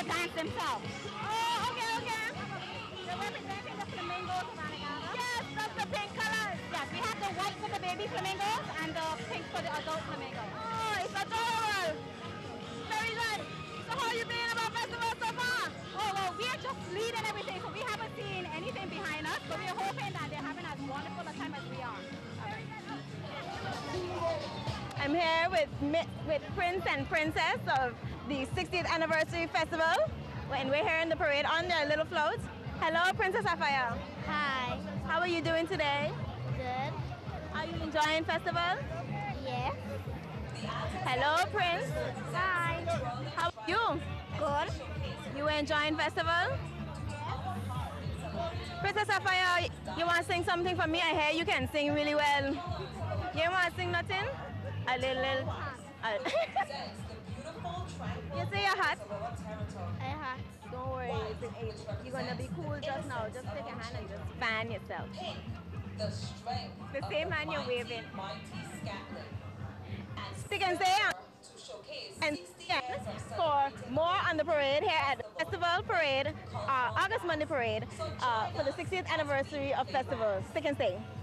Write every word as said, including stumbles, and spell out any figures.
to dance themselves. Oh, okay, okay. They're representing the flamingos of Anegada? Yes, that's the pink colors. Yes, we have the white for the baby flamingos and the pink for the adult flamingos. Oh, it's adorable. Very good. So how you been about festival so far? Oh, well, we are just leading everything, so we haven't seen anything behind us, but we are hoping that they're having as wonderful a time as we are. I'm here with with Prince and Princess of the sixtieth Anniversary Festival, and we're here in the parade on their little floats. Hello, Princess Raphael. Hi. How are you doing today? Good. Are you enjoying festival? Yes. Hello, Prince. Hi. How are you? Good. You enjoying festival? Princess Raphael, you want to sing something for me? I hear you can sing really well. You want to sing nothing? A little, little. Uh, you say your hat? I have. Don't worry, it's, you're gonna be cool just now. Just take your hand and just fan yourself. The same hand you're waving. Stick and stay. And for more on the parade here at the Festival Parade, uh, August Monday Parade, uh, for the sixtieth anniversary of Festival. Stick and stay.